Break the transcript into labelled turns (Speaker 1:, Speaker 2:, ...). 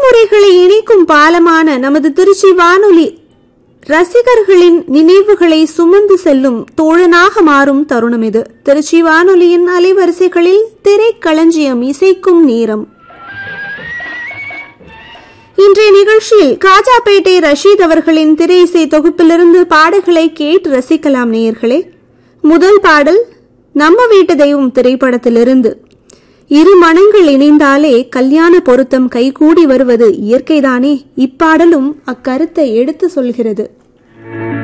Speaker 1: தலைமுறைகளை இணைக்கும் பாலமான நமது திருச்சி வானொலி ரசிகர்களின் நினைவுகளை சுமந்து செல்லும் தோழனாக மாறும் தருணம் இது. திருச்சி வானொலியின் அலைவரிசைகளில் திரைக்களஞ்சியம் இசைக்கும் நேரம். இன்றைய நிகழ்ச்சியில் காஜாபேட்டை ரஷீத் அவர்களின் திரை இசை தொகுப்பிலிருந்து பாடல்களை கேட்டு ரசிக்கலாம் நேயர்களே. முதல் பாடல் நம்ம வீட்டு தெய்வம் திரைப்படத்திலிருந்து. இரு மனங்கள் இணைந்தாலே கல்யாண பொருத்தம் கைகூடி வருவது இயற்கைதானே. இப்பாடலும் அக்கருத்தை எடுத்து சொல்கிறது.